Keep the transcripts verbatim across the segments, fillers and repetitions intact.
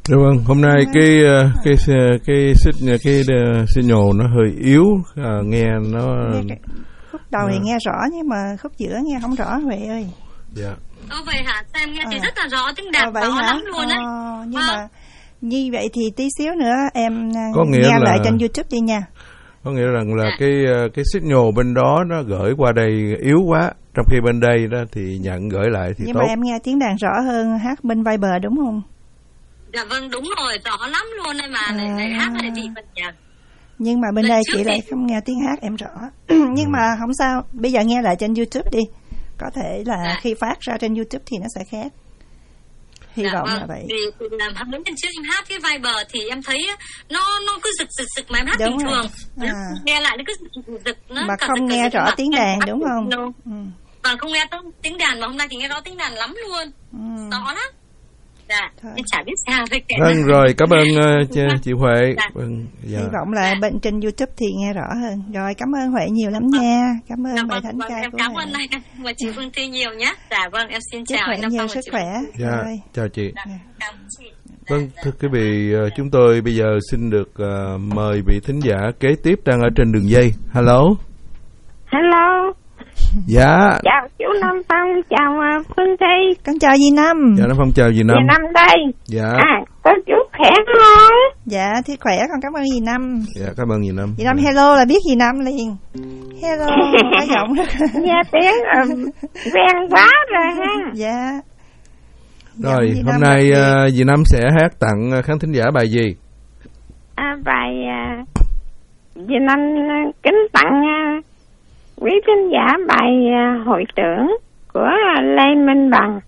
Dạ vâng, hôm nay cái cái cái cái xích cái signal nó hơi yếu, à, nghe nó nghe khúc đầu nó... thì nghe rõ nhưng mà khúc giữa nghe không rõ Huệ ơi. Dạ. Ơ vậy hả? Sao em nghe à. thì rất là rõ, tiếng đàn à, rõ hả? lắm luôn á. À, nhưng à. mà như vậy thì tí xíu nữa em có nghĩa nghe là... lại trên YouTube đi nha. Có nghĩa rằng là à. cái cái signal bên đó nó gửi qua đây yếu quá, trong khi bên đây đó thì nhận gửi lại thì nhưng tốt. Nhưng mà em nghe tiếng đàn rõ hơn hát bên Viber đúng không? Dạ vâng, đúng rồi, rõ lắm luôn đây mà, à. lại, lại hát lại thì phần nhạc. Nhưng mà bên Lần đây chị thì... lại không nghe tiếng hát em rõ. Nhưng ừ. mà không sao, bây giờ nghe lại trên YouTube đi. Có thể là dạ. khi phát ra trên YouTube thì nó sẽ khác. Hy dạ, vọng vâng. là vậy. Vì làm mấy lần trước em hát cái Viber thì em thấy nó nó cứ rực rực rực mà em hát đúng bình rồi. thường. À. Nghe lại nó cứ rực rực nó mà không nghe rõ tiếng đàn đúng không? Ừ. Và không nghe tiếng đàn mà hôm nay thì nghe rõ tiếng đàn lắm luôn. Ừ. Rõ lắm. Dạ, em chả biết sao với kẻ. Vâng rồi, cảm ơn uh, chị, chị Huệ. Dạ. Vâng, dạ. Hy vọng là dạ. bên trên YouTube thì nghe rõ hơn. Rồi, cảm ơn Huệ nhiều lắm vâng. nha. Cảm ơn dạ, bài thánh vâng, ca em của cảm Huệ. ơn anh và chị Phương Thi nhiều nhé. Dạ vâng, em xin chúc chào anh. Nhiều sức khỏe. Dạ, rồi. chào chị. Dạ, cảm ơn chị. Vâng, thưa quý vị, chúng tôi bây giờ xin được uh, mời vị thính giả kế tiếp đang ở trên đường dây. Hello. Hello. Dạ. Chào chú Nam Phong, chào uh, Phương Thi. Con chào dì Năm. Dạ Nam Phong chào dì Năm. Dì Năm đây. Dạ. À, có chú khỏe không? Dạ, thì khỏe, con cảm ơn dì Năm. Dạ, cảm ơn dì Năm. Dì Năm hello là biết dì Năm liền. Hello, có giọng. Nghe tiếng um, quen quá rồi ha. Dạ. Rồi, hôm Năm nay uh, dì Năm sẽ hát tặng khán thính giả bài gì? À, bài uh, dì Năm kính tặng uh, quý thính giả bài uh, hội trưởng của uh, Lê Minh Bằng.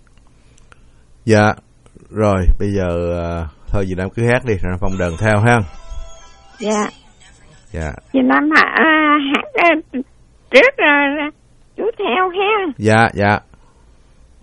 Dạ, rồi bây giờ uh, thôi dì Năm cứ hát đi, rồi Phong đờn theo ha. Dạ. Dạ. Dì Năm hát uh, hát uh, trước rồi uh, chú theo ha. Dạ, dạ.